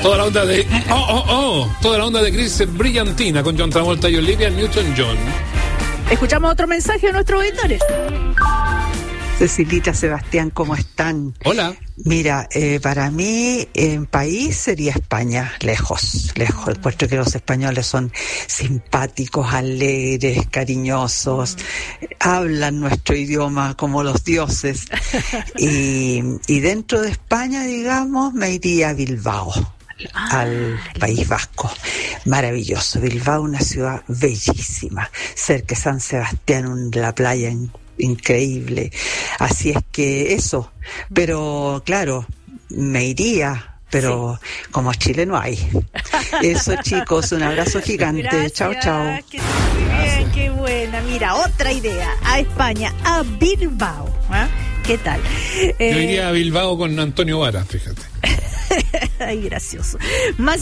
Toda la onda de toda la onda de Chris Brillantina con John Travolta y Olivia Newton-John. Escuchamos otro mensaje de nuestros auditores. Cecilita, Sebastián, ¿cómo están? Hola. Mira, para mí, en país sería España, lejos. Encuentro que los españoles son simpáticos, alegres, cariñosos, hablan nuestro idioma como los dioses. Y dentro de España, digamos, me iría a Bilbao. Al País Vasco, maravilloso. Bilbao, una ciudad bellísima, cerca de San Sebastián, la playa increíble. Así es que eso, pero claro, me iría, pero como Chile no hay. Eso, chicos, un abrazo gigante. Gracias, chao. Que muy bien, qué buena. Mira, otra idea, a España, a Bilbao. ¿Qué tal? Yo iría a Bilbao con Antonio Vara, fíjate. Ay, gracioso. Más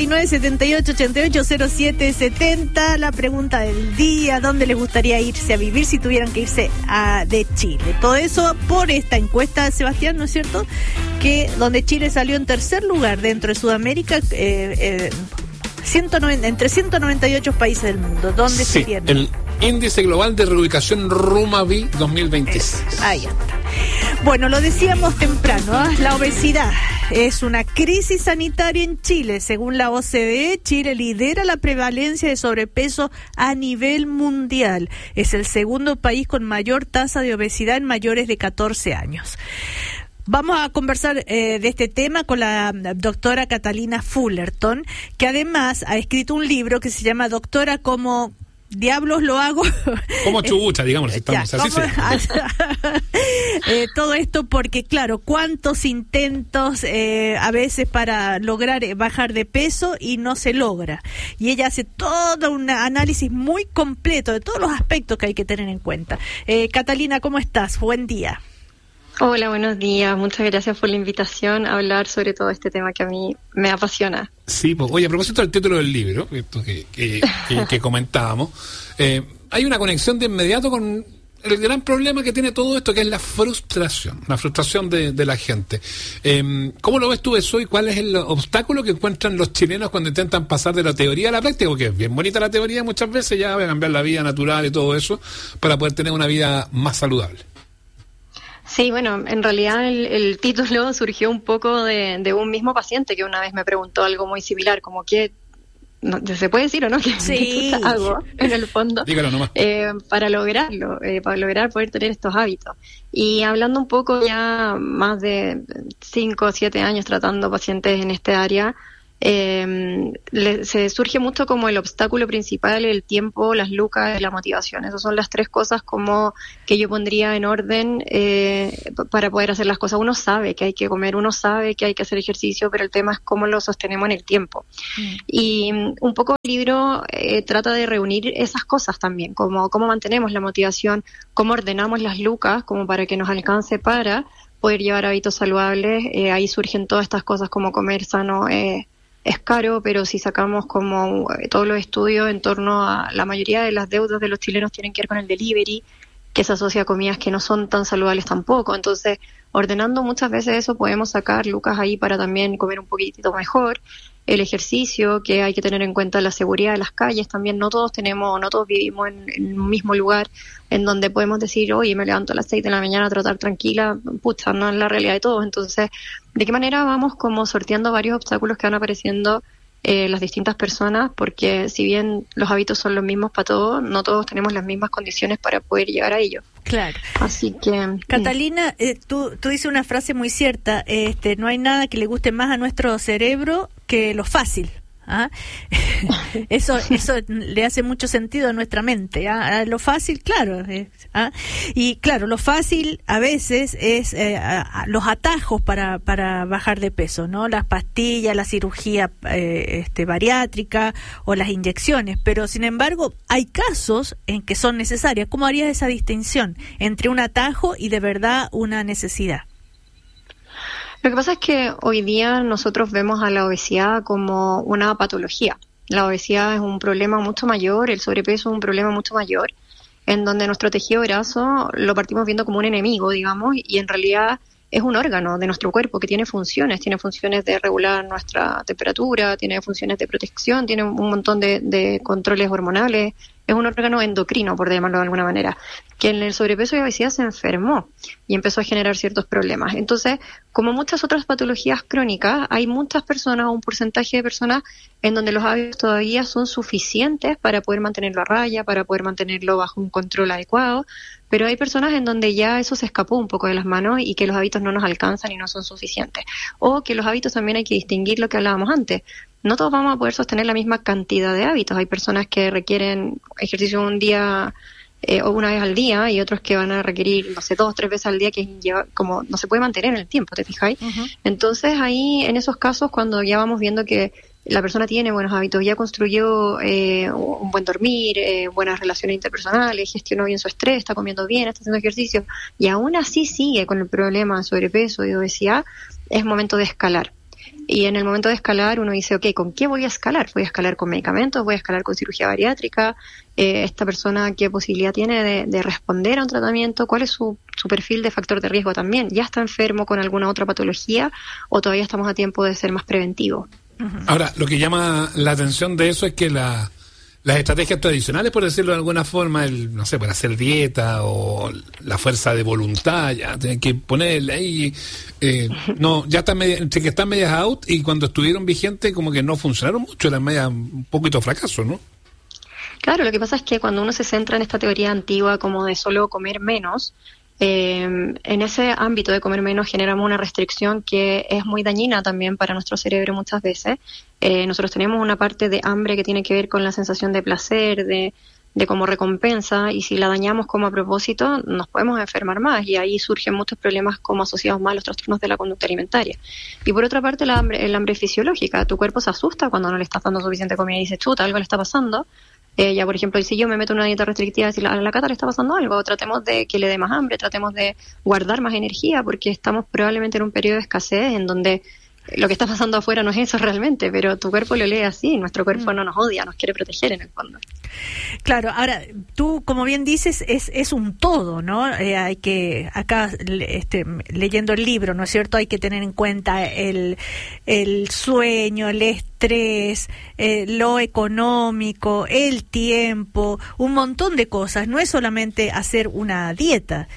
569-7888-0770. La pregunta del día: ¿dónde les gustaría irse a vivir si tuvieran que irse de Chile? Todo eso por esta encuesta, Sebastián, ¿no es cierto? Que donde Chile salió en tercer lugar dentro de Sudamérica, entre 198 países del mundo. ¿Dónde se tiene? El Índice Global de Reubicación Rumavi 2026. Ahí está. Bueno, lo decíamos temprano, la obesidad es una crisis sanitaria en Chile. Según la OCDE, Chile lidera la prevalencia de sobrepeso a nivel mundial. Es el segundo país con mayor tasa de obesidad en mayores de 14 años. Vamos a conversar de este tema con la doctora Catalina Fullerton, que además ha escrito un libro que se llama Doctora, ¿cómo diablos lo hago? Como chubucha, digamos, estamos así. Todo esto porque, claro, cuántos intentos a veces para lograr bajar de peso y no se logra. Y ella hace todo un análisis muy completo de todos los aspectos que hay que tener en cuenta. Catalina, ¿cómo estás? Buen día. Hola, buenos días. Muchas gracias por la invitación a hablar sobre todo este tema que a mí me apasiona. Sí, pues, oye, a propósito del título del libro, esto que comentábamos, hay una conexión de inmediato con el gran problema que tiene todo esto, que es la frustración de la gente. ¿Cómo lo ves tú eso y cuál es el obstáculo que encuentran los chilenos cuando intentan pasar de la teoría a la práctica? Porque es bien bonita la teoría muchas veces, ya va a cambiar la vida natural y todo eso para poder tener una vida más saludable. Sí, bueno, en realidad el título surgió un poco de un mismo paciente que una vez me preguntó algo muy similar, como que, no, ¿se puede decir o no? ¿Qué hago en el fondo? Dígalo nomás. Para lograrlo, para lograr poder tener estos hábitos. Y hablando un poco ya más de 5 o 7 años tratando pacientes en este área, se surge mucho como el obstáculo principal, el tiempo, las lucas y la motivación. Esas son las 3 cosas como que yo pondría en orden para poder hacer las cosas. Uno sabe que hay que comer, uno sabe que hay que hacer ejercicio, pero el tema es cómo lo sostenemos en el tiempo. Y un poco el libro trata de reunir esas cosas también, como cómo mantenemos la motivación, cómo ordenamos las lucas como para que nos alcance para poder llevar hábitos saludables. Ahí surgen todas estas cosas como comer sano. Es caro, pero si sacamos como todos los estudios en torno a la mayoría de las deudas de los chilenos tienen que ver con el delivery, que se asocia a comidas que no son tan saludables tampoco. Entonces, ordenando muchas veces eso, podemos sacar lucas ahí para también comer un poquitito mejor. El ejercicio, que hay que tener en cuenta la seguridad de las calles también. No todos vivimos en un mismo lugar en donde podemos decir, oye, me levanto a las 6 de la mañana a trotar tranquila. Pucha, no es la realidad de todos. Entonces, ¿de qué manera vamos como sorteando varios obstáculos que van apareciendo las distintas personas? Porque si bien los hábitos son los mismos para todos, no todos tenemos las mismas condiciones para poder llegar a ellos. Claro. Así que... Catalina, tú dices una frase muy cierta, no hay nada que le guste más a nuestro cerebro que lo fácil. ¿Ah? Eso le hace mucho sentido a nuestra mente. ¿Ah? Lo fácil, claro. ¿Ah? Y claro, lo fácil a veces es los atajos para bajar de peso, ¿no? Las pastillas, la cirugía bariátrica o las inyecciones. Pero sin embargo, hay casos en que son necesarias. ¿Cómo harías esa distinción entre un atajo y de verdad una necesidad? Lo que pasa es que hoy día nosotros vemos a la obesidad como una patología. La obesidad es un problema mucho mayor, el sobrepeso es un problema mucho mayor, en donde nuestro tejido graso lo partimos viendo como un enemigo, digamos, y en realidad es un órgano de nuestro cuerpo que tiene funciones de regular nuestra temperatura, tiene funciones de protección, tiene un montón de controles hormonales, es un órgano endocrino, por llamarlo de alguna manera, que en el sobrepeso y obesidad se enfermó y empezó a generar ciertos problemas. Entonces, como muchas otras patologías crónicas, hay muchas personas, un porcentaje de personas en donde los hábitos todavía son suficientes para poder mantenerlo a raya, para poder mantenerlo bajo un control adecuado, pero hay personas en donde ya eso se escapó un poco de las manos y que los hábitos no nos alcanzan y no son suficientes. O que los hábitos también hay que distinguir lo que hablábamos antes. No todos vamos a poder sostener la misma cantidad de hábitos. Hay personas que requieren ejercicio un día o una vez al día y otros que van a requerir, 2 o 3 veces al día, que como no se puede mantener en el tiempo, ¿te fijáis? Uh-huh. Entonces ahí, en esos casos, cuando ya vamos viendo que la persona tiene buenos hábitos, ya construyó un buen dormir, buenas relaciones interpersonales, gestionó bien su estrés, está comiendo bien, está haciendo ejercicio, y aún así sigue con el problema de sobrepeso y obesidad, es momento de escalar. Y en el momento de escalar uno dice, ok, ¿con qué voy a escalar? ¿Voy a escalar con medicamentos? ¿Voy a escalar con cirugía bariátrica? ¿Esta persona qué posibilidad tiene de responder a un tratamiento? ¿Cuál es su perfil de factor de riesgo también? ¿Ya está enfermo con alguna otra patología o todavía estamos a tiempo de ser más preventivos? Ahora, lo que llama la atención de eso es que las estrategias tradicionales, por decirlo de alguna forma, para hacer dieta o la fuerza de voluntad, ya tienen que ponerle ahí, ya están entre que están medias out, y cuando estuvieron vigentes como que no funcionaron mucho, eran medias un poquito fracaso, ¿no? Claro, lo que pasa es que cuando uno se centra en esta teoría antigua como de solo comer menos, en ese ámbito de comer menos generamos una restricción que es muy dañina también para nuestro cerebro muchas veces. Nosotros tenemos una parte de hambre que tiene que ver con la sensación de placer, de como recompensa, y si la dañamos como a propósito, nos podemos enfermar más, y ahí surgen muchos problemas como asociados más a los trastornos de la conducta alimentaria. Y por otra parte, el hambre fisiológica. Tu cuerpo se asusta cuando no le estás dando suficiente comida y dice, chuta, algo le está pasando. Ya, por ejemplo, si yo me meto en una dieta restrictiva, si a la Cata le está pasando algo, tratemos de que le dé más hambre, tratemos de guardar más energía, porque estamos probablemente en un periodo de escasez en donde lo que está pasando afuera no es eso realmente, pero tu cuerpo lo lee así, nuestro cuerpo no nos odia, nos quiere proteger en el fondo. Claro, ahora, tú, como bien dices, es un todo, ¿no? Hay que, acá, leyendo el libro, ¿no es cierto?, hay que tener en cuenta el sueño, el estrés, lo económico, el tiempo, un montón de cosas. No es solamente hacer una dieta.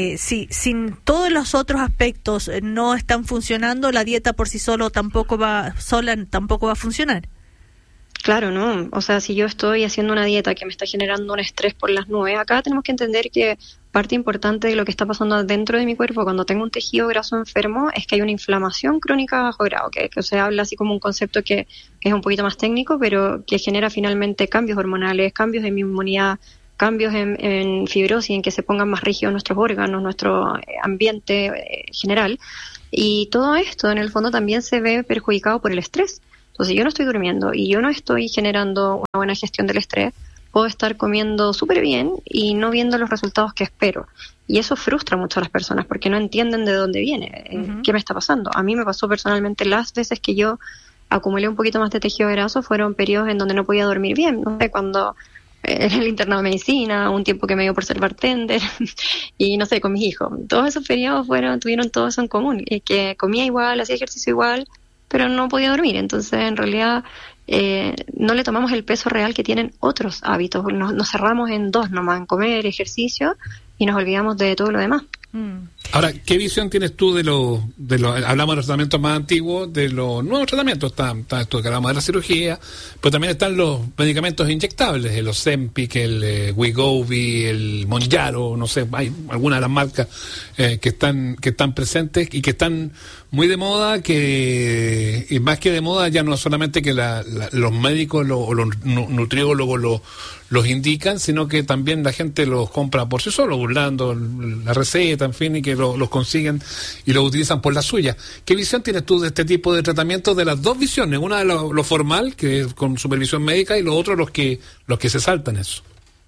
Sin todos los otros aspectos no están funcionando, la dieta por sí tampoco va a funcionar. Claro, no. O sea, si yo estoy haciendo una dieta que me está generando un estrés por las nubes, acá tenemos que entender que parte importante de lo que está pasando dentro de mi cuerpo cuando tengo un tejido graso enfermo es que hay una inflamación crónica a bajo grado, que se habla así como un concepto que es un poquito más técnico, pero que genera finalmente cambios hormonales, cambios en mi inmunidad, cambios en fibrosis, en que se pongan más rígidos nuestros órganos, nuestro ambiente general. Y todo esto en el fondo también se ve perjudicado por el estrés. Entonces, si yo no estoy durmiendo y yo no estoy generando una buena gestión del estrés, puedo estar comiendo súper bien y no viendo los resultados que espero. Y eso frustra mucho a las personas porque no entienden de dónde viene, qué me está pasando. A mí me pasó personalmente las veces que yo acumulé un poquito más de tejido graso, fueron periodos en donde no podía dormir bien. No sé, cuando en el internado de medicina, un tiempo que me dio por ser bartender, y no sé, con mis hijos. Todos esos periodos tuvieron todo eso en común, que comía igual, hacía ejercicio igual, pero no podía dormir. Entonces, en realidad, no le tomamos el peso real que tienen otros hábitos. Nos cerramos en dos nomás, en comer, ejercicio, y nos olvidamos de todo lo demás. Ahora, ¿qué visión tienes tú de los hablamos de los tratamientos más antiguos, de los nuevos tratamientos? Está esto que hablamos de la cirugía, pero también están los medicamentos inyectables, el Ozempic, el Wegovy, el Mounjaro, no sé, hay algunas de las marcas que están presentes y que están muy de moda, y más que de moda ya no es solamente que los médicos o los nutriólogos los indican, sino que también la gente los compra por sí solo, burlando la receta, en fin, y que los consiguen y los utilizan por la suya. ¿Qué visión tienes tú de este tipo de tratamientos, de las dos visiones? Una de lo formal, que es con supervisión médica, y lo otro los que se saltan eso.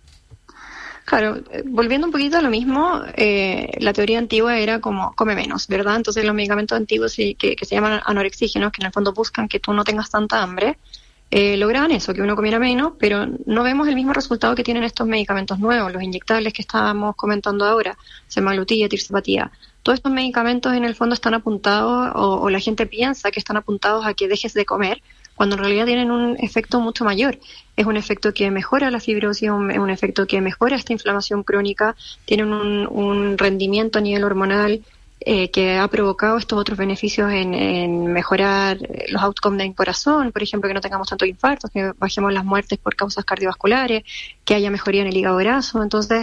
Claro, volviendo un poquito a lo mismo, la teoría antigua era como come menos, ¿verdad? Entonces los medicamentos antiguos que se llaman anorexígenos, que en el fondo buscan que tú no tengas tanta hambre, lograban eso, que uno comiera menos, pero no vemos el mismo resultado que tienen estos medicamentos nuevos, los inyectables que estábamos comentando ahora, semaglutida, tirzepatida. todos estos medicamentos en el fondo están apuntados, o la gente piensa que están apuntados a que dejes de comer, cuando en realidad tienen un efecto mucho mayor. Es un efecto que mejora la fibrosis, un efecto que mejora esta inflamación crónica, tienen un rendimiento a nivel hormonal que ha provocado estos otros beneficios en mejorar los outcomes del corazón, por ejemplo, que no tengamos tantos infartos, que bajemos las muertes por causas cardiovasculares, que haya mejoría en el hígado graso. Entonces,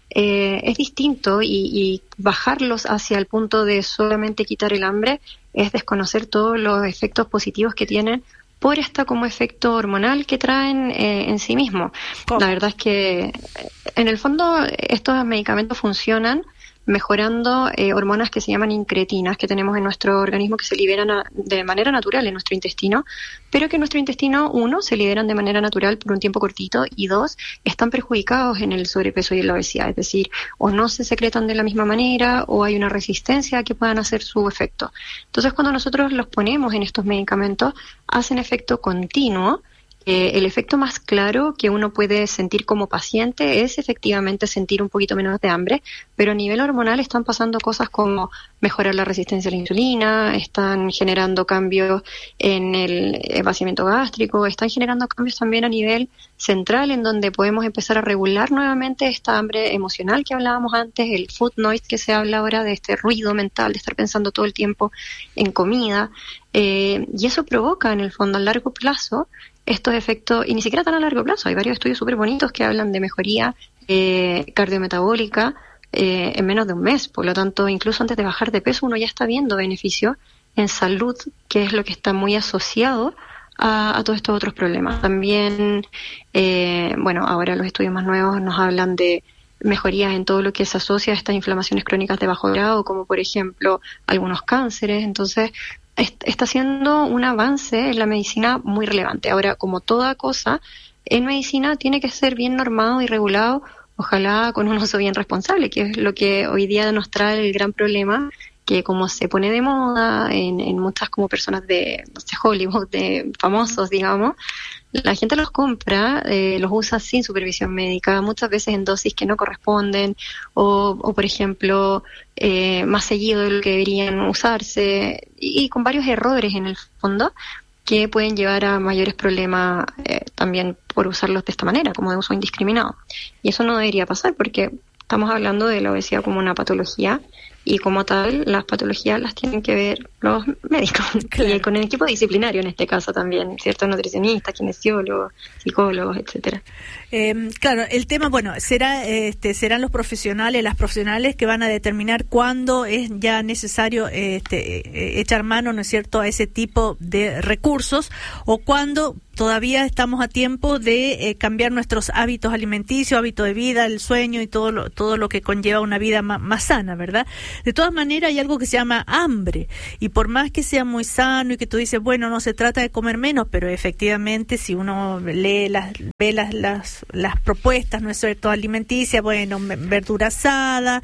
es distinto, y bajarlos hacia el punto de solamente quitar el hambre es desconocer todos los efectos positivos que tienen por esta como efecto hormonal que traen en sí mismo. La verdad es que en el fondo estos medicamentos funcionan mejorando hormonas que se llaman incretinas, que tenemos en nuestro organismo, que se liberan de manera natural en nuestro intestino, pero que en nuestro intestino, uno, se liberan de manera natural por un tiempo cortito, y dos, están perjudicados en el sobrepeso y en la obesidad, es decir, o no se secretan de la misma manera, o hay una resistencia a que puedan hacer su efecto. Entonces, cuando nosotros los ponemos en estos medicamentos, hacen efecto continuo. El efecto más claro que uno puede sentir como paciente es efectivamente sentir un poquito menos de hambre, pero a nivel hormonal están pasando cosas como mejorar la resistencia a la insulina, están generando cambios en el vaciamiento gástrico, están generando cambios también a nivel central, en donde podemos empezar a regular nuevamente esta hambre emocional que hablábamos antes, el food noise que se habla ahora, de este ruido mental, de estar pensando todo el tiempo en comida, y eso provoca en el fondo a largo plazo estos efectos, y ni siquiera tan a largo plazo. Hay varios estudios súper bonitos que hablan de mejoría cardiometabólica en menos de un mes. Por lo tanto, incluso antes de bajar de peso, uno ya está viendo beneficios en salud, que es lo que está muy asociado a todos estos otros problemas. También, ahora los estudios más nuevos nos hablan de mejorías en todo lo que se asocia a estas inflamaciones crónicas de bajo grado, como por ejemplo algunos cánceres. Entonces, está siendo un avance en la medicina muy relevante. Ahora, como toda cosa en medicina, tiene que ser bien normado y regulado, ojalá con un uso bien responsable, que es lo que hoy día nos trae el gran problema, que como se pone de moda en muchas como personas de, no sé, Hollywood, de famosos, digamos, la gente los compra, los usa sin supervisión médica, muchas veces en dosis que no corresponden, o por ejemplo, más seguido de lo que deberían usarse, y con varios errores en el fondo, que pueden llevar a mayores problemas también por usarlos de esta manera, como de uso indiscriminado. Y eso no debería pasar, porque estamos hablando de la obesidad como una patología, y como tal, las patologías las tienen que ver los médicos, claro, y con el equipo disciplinario en este caso también, ciertos nutricionistas, kinesiólogos, psicólogos, etcétera. Claro, el tema, serán los profesionales, las profesionales que van a determinar cuándo es ya necesario echar mano, ¿no es cierto?, a ese tipo de recursos, o cuándo todavía estamos a tiempo de cambiar nuestros hábitos alimenticios, hábito de vida, el sueño y todo lo que conlleva una vida más sana, ¿verdad? De todas maneras, hay algo que se llama hambre, y por más que sea muy sano y que tú dices, bueno, no se trata de comer menos, pero efectivamente si uno ve las propuestas, ¿no es cierto?, alimenticias, bueno, verdura asada,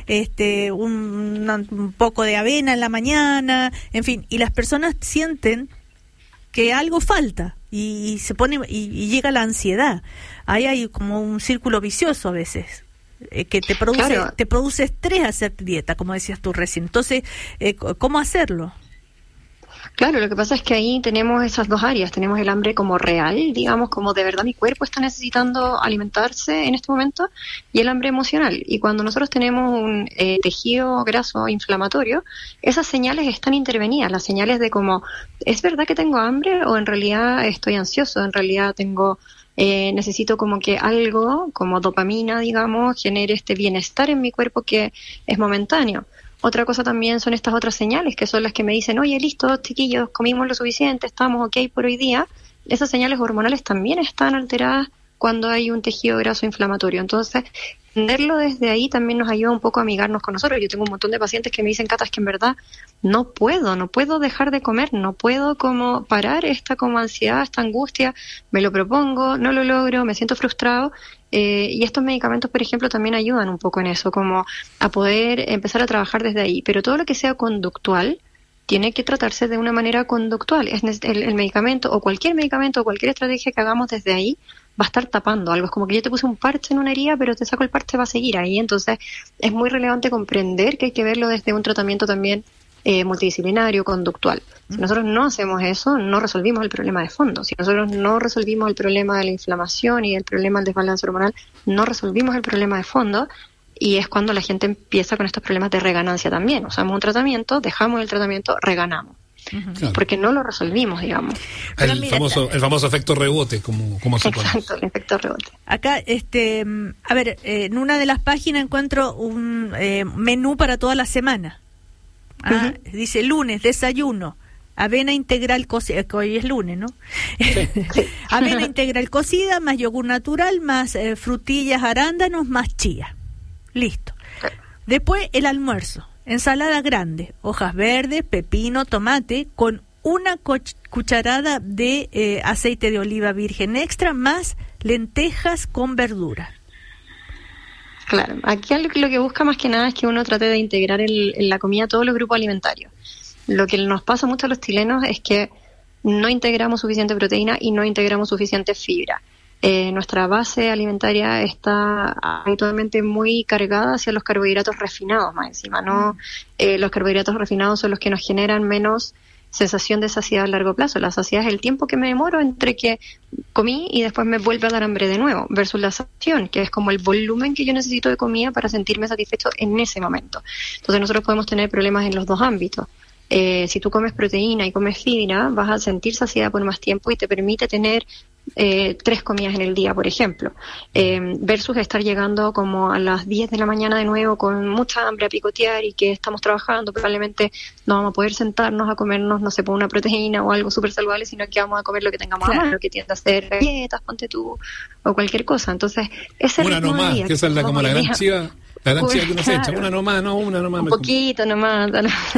un poco de avena en la mañana, en fin, y las personas sienten que algo falta y se pone y llega la ansiedad. Ahí hay como un círculo vicioso a veces, que te produce estrés hacer dieta, como decías tú recién. Entonces, ¿cómo hacerlo? Claro, lo que pasa es que ahí tenemos esas dos áreas. Tenemos el hambre como real, digamos, como de verdad mi cuerpo está necesitando alimentarse en este momento, y el hambre emocional. Y cuando nosotros tenemos un tejido graso inflamatorio, esas señales están intervenidas, las señales de como, ¿es verdad que tengo hambre o en realidad estoy ansioso? En realidad necesito como que algo, como dopamina, digamos, genere este bienestar en mi cuerpo que es momentáneo. Otra cosa también son estas otras señales, que son las que me dicen, oye, listo, chiquillos, comimos lo suficiente, estamos ok por hoy día. Esas señales hormonales también están alteradas cuando hay un tejido graso inflamatorio. Entonces, entenderlo desde ahí también nos ayuda un poco a amigarnos con nosotros. Yo tengo un montón de pacientes que me dicen, Cata, es que en verdad no puedo dejar de comer, no puedo como parar esta como ansiedad, esta angustia, me lo propongo, no lo logro, me siento frustrado. Y estos medicamentos, por ejemplo, también ayudan un poco en eso, como a poder empezar a trabajar desde ahí. Pero todo lo que sea conductual tiene que tratarse de una manera conductual. El medicamento o cualquier estrategia que hagamos desde ahí va a estar tapando algo. Es como que yo te puse un parche en una herida, pero te saco el parche, va a seguir ahí. Entonces es muy relevante comprender que hay que verlo desde un tratamiento también multidisciplinario, conductual. Si nosotros no hacemos eso, no resolvimos el problema de fondo. Si nosotros no resolvimos el problema de la inflamación y el problema del desbalance hormonal, no resolvimos el problema de fondo, y es cuando la gente empieza con estos problemas de reganancia también. Usamos un tratamiento, dejamos el tratamiento, reganamos. Claro. Porque no lo resolvimos, digamos. El famoso efecto rebote, como se pone. Exacto, el efecto rebote. Acá, a ver, en una de las páginas encuentro un menú para toda la semana. Dice lunes, desayuno, avena integral cocida, que hoy es lunes, ¿no? Sí. Avena integral cocida, más yogur natural, más frutillas, arándanos, más chía. Listo. Después el almuerzo, ensalada grande, hojas verdes, pepino, tomate, con una cucharada de aceite de oliva virgen extra, más lentejas con verdura. Claro, aquí lo que busca más que nada es que uno trate de integrar en la comida todos los grupos alimentarios. Lo que nos pasa mucho a los chilenos es que no integramos suficiente proteína y no integramos suficiente fibra. Nuestra base alimentaria está habitualmente muy cargada hacia los carbohidratos refinados, más encima, ¿no? Los carbohidratos refinados son los que nos generan menos sensación de saciedad a largo plazo. La saciedad es el tiempo que me demoro entre que comí y después me vuelve a dar hambre de nuevo, versus la saciación, que es como el volumen que yo necesito de comida para sentirme satisfecho en ese momento. Entonces nosotros podemos tener problemas en los dos ámbitos. Si tú comes proteína y comes fibra, vas a sentir saciedad por más tiempo y te permite tener 3 comidas en el día, por ejemplo, versus estar llegando como a las 10 de la mañana de nuevo con mucha hambre a picotear y que estamos trabajando, probablemente no vamos a poder sentarnos a comernos, no sé, por una proteína o algo súper saludable, sino que vamos a comer lo que tengamos a mano, que tiende a ser galletas, ponte tú, o cualquier cosa. Entonces, ese una ritmo nomás, de día, que esa es como la gran chiva. La gran chiva que uno se echa, una nomás. Un poquito nomás.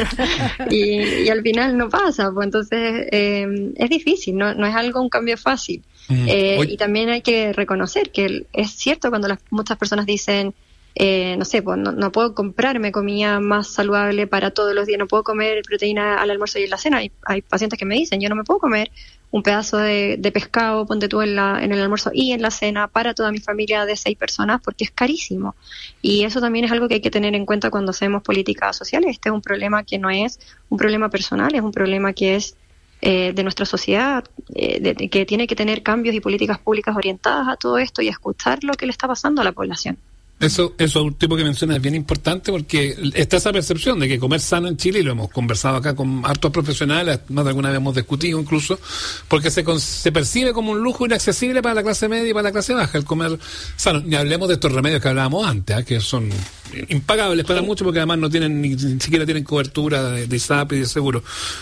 y al final no pasa, pues entonces es difícil, no es un cambio fácil. Y también hay que reconocer que es cierto cuando muchas personas dicen, no sé, pues no puedo comprarme comida más saludable para todos los días, no puedo comer proteína al almuerzo y en la cena. Hay pacientes que me dicen, yo no me puedo comer un pedazo de pescado, ponte tú en el almuerzo y en la cena para toda mi familia de 6 personas porque es carísimo. Y eso también es algo que hay que tener en cuenta cuando hacemos políticas sociales. Este es un problema que no es un problema personal, es un problema que es de nuestra sociedad, que tiene que tener cambios y políticas públicas orientadas a todo esto y a escuchar lo que le está pasando a la población. Eso último que mencionas es bien importante porque está esa percepción de que comer sano en Chile, y lo hemos conversado acá con hartos profesionales, más de alguna vez hemos discutido incluso, porque se percibe como un lujo inaccesible para la clase media y para la clase baja el comer sano. Ni hablemos de estos remedios que hablábamos antes, que son impagables para muchos porque además no tienen ni siquiera tienen cobertura de ISAPRE y de seguro.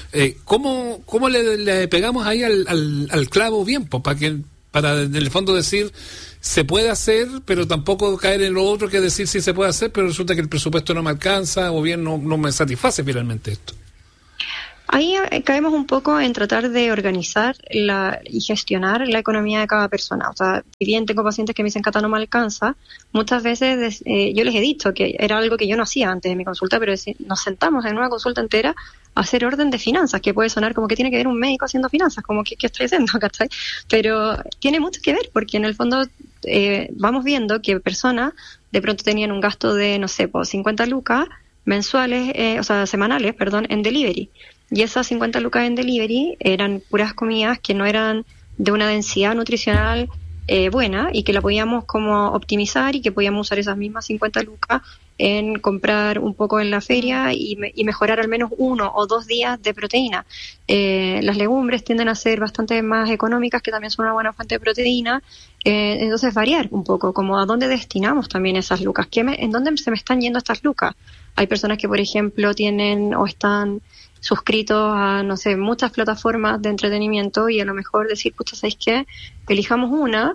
¿Cómo le pegamos ahí al clavo bien? Para en el fondo decir se puede hacer, pero tampoco caer en lo otro que decir sí se puede hacer, pero resulta que el presupuesto no me alcanza o bien no me satisface finalmente esto. Ahí caemos un poco en tratar de organizar y gestionar la economía de cada persona. O sea, si bien tengo pacientes que me dicen, Cata, no me alcanza, muchas veces yo les he dicho que era algo que yo no hacía antes de mi consulta, pero nos sentamos en una consulta entera a hacer orden de finanzas, que puede sonar como que tiene que ver un médico haciendo finanzas, como que ¿qué estoy haciendo? ¿Cachai? Pero tiene mucho que ver, porque en el fondo vamos viendo que personas de pronto tenían un gasto de, no sé, 50 lucas mensuales, semanales, en delivery. Y esas 50 lucas en delivery eran puras comidas que no eran de una densidad nutricional buena y que la podíamos como optimizar y que podíamos usar esas mismas 50 lucas en comprar un poco en la feria y mejorar al menos 1 o 2 días de proteína. Las legumbres tienden a ser bastante más económicas, que también son una buena fuente de proteína. Entonces variar un poco, como a dónde destinamos también esas lucas, en dónde se me están yendo estas lucas. Hay personas que, por ejemplo, tienen o están suscritos a, no sé, muchas plataformas de entretenimiento y a lo mejor decir, pucha, ¿sabéis qué? Elijamos una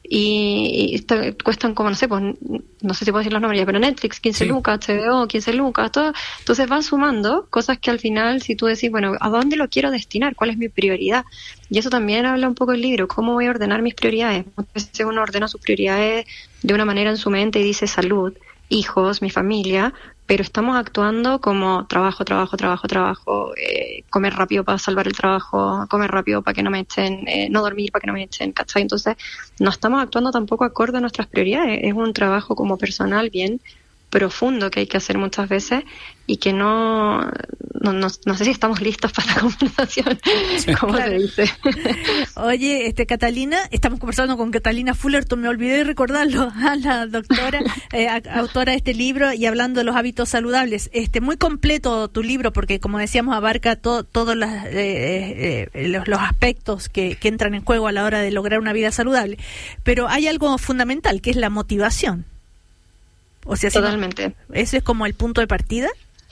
y cuestan como, no sé, pues no sé si puedo decir los nombres ya, pero Netflix 15 lucas, HBO 15 lucas, todo. Entonces van sumando cosas que al final, si tú decís, bueno, ¿a dónde lo quiero destinar? ¿Cuál es mi prioridad? Y eso también habla un poco el libro, ¿cómo voy a ordenar mis prioridades? Muchas veces uno ordena sus prioridades de una manera en su mente y dice salud, hijos, mi familia, pero estamos actuando como trabajo, comer rápido para salvar el trabajo, comer rápido para que no me echen, no dormir para que no me echen, ¿cachai? Entonces, no estamos actuando tampoco acorde a nuestras prioridades. Es un trabajo como personal bien profundo que hay que hacer muchas veces y que no sé si estamos listos para la conversación, como claro. Se dice. Oye, Catalina, estamos conversando con Catalina Fullerton, me olvidé de recordarlo, a la doctora, autora de este libro, y hablando de los hábitos saludables. Muy completo tu libro, porque como decíamos, abarca todos los aspectos que entran en juego a la hora de lograr una vida saludable. Pero hay algo fundamental, que es la motivación. O sea, totalmente. ¿Ese es como el punto de partida?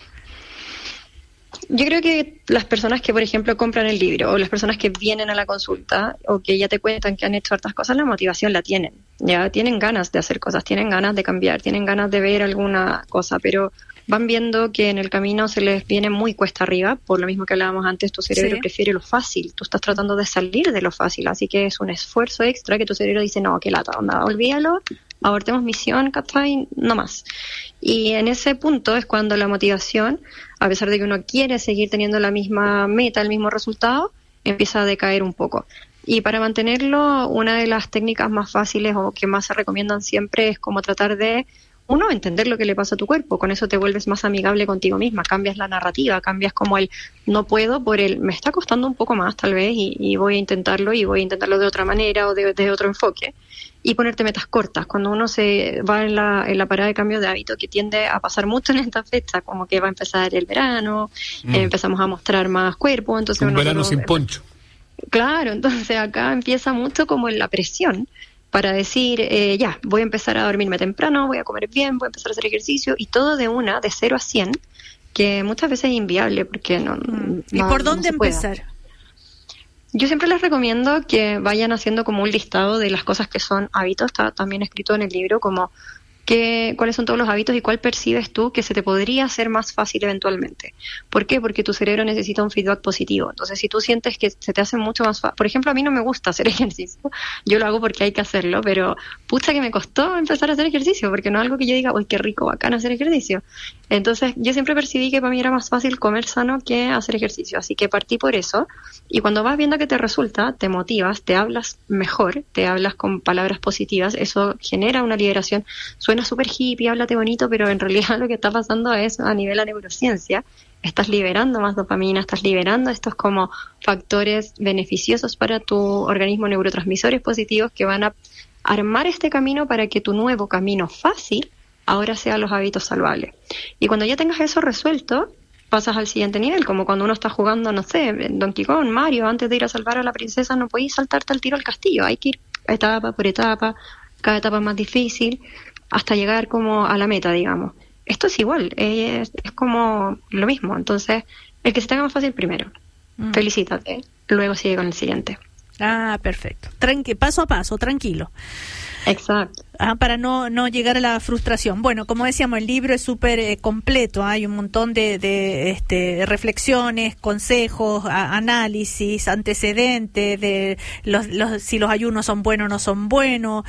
Yo creo que las personas que, por ejemplo, compran el libro, o las personas que vienen a la consulta, o que ya te cuentan que han hecho hartas cosas, la motivación la tienen. Ya tienen ganas de hacer cosas, tienen ganas de cambiar, tienen ganas de ver alguna cosa, pero van viendo que en el camino se les viene muy cuesta arriba, por lo mismo que hablábamos antes, tu cerebro prefiere lo fácil, tú estás tratando de salir de lo fácil, así que es un esfuerzo extra que tu cerebro dice, no, qué lata, onda, olvídalo, abortemos misión, ¿cachai? No más. Y en ese punto es cuando la motivación, a pesar de que uno quiere seguir teniendo la misma meta, el mismo resultado, empieza a decaer un poco. Y para mantenerlo, una de las técnicas más fáciles o que más se recomiendan siempre es como tratar de, uno, entender lo que le pasa a tu cuerpo. Con eso te vuelves más amigable contigo misma, cambias la narrativa, cambias como el no puedo por el me está costando un poco más tal vez y voy a intentarlo de otra manera o de otro enfoque. Y ponerte metas cortas. Cuando uno se va en la parada de cambio de hábito, que tiende a pasar mucho en esta fecha, como que va a empezar el verano, empezamos a mostrar más cuerpo. Entonces un verano sin poncho. Claro, entonces acá empieza mucho como en la presión para decir, ya, voy a empezar a dormirme temprano, voy a comer bien, voy a empezar a hacer ejercicio, y todo de 0 a 100, que muchas veces es inviable, porque no. ¿Y por dónde empezar? Yo siempre les recomiendo que vayan haciendo como un listado de las cosas que son hábitos, está también escrito en el libro, como cuáles son todos los hábitos y cuál percibes tú que se te podría hacer más fácil eventualmente. ¿Por qué? Porque tu cerebro necesita un feedback positivo. Entonces, si tú sientes que se te hace mucho más fácil, por ejemplo, a mí no me gusta hacer ejercicio, yo lo hago porque hay que hacerlo, pero pucha que me costó empezar a hacer ejercicio, porque no es algo que yo diga, uy, qué rico, bacán hacer ejercicio. Entonces, yo siempre percibí que para mí era más fácil comer sano que hacer ejercicio, así que partí por eso, y cuando vas viendo que te resulta, te motivas, te hablas mejor, te hablas con palabras positivas, eso genera una liberación. Suena súper hippie, háblate bonito, pero en realidad lo que está pasando es a nivel de neurociencia, estás liberando más dopamina, estás liberando estos como factores beneficiosos para tu organismo, neurotransmisores positivos que van a armar este camino para que tu nuevo camino fácil ahora sea los hábitos saludables. Y cuando ya tengas eso resuelto, pasas al siguiente nivel, como cuando uno está jugando, no sé, Donkey Kong, Mario, antes de ir a salvar a la princesa no podéis saltarte al tiro al castillo, hay que ir etapa por etapa, cada etapa es más difícil, hasta llegar como a la meta, digamos. Esto es igual, es como lo mismo. Entonces, el que se tenga más fácil primero. Felicítate, luego sigue con el siguiente. Ah, perfecto. Paso a paso, tranquilo. Exacto. Para no llegar a la frustración. Bueno, como decíamos, el libro es súper completo. Hay un montón de reflexiones, consejos, análisis, antecedentes de si los ayunos son buenos o no son buenos,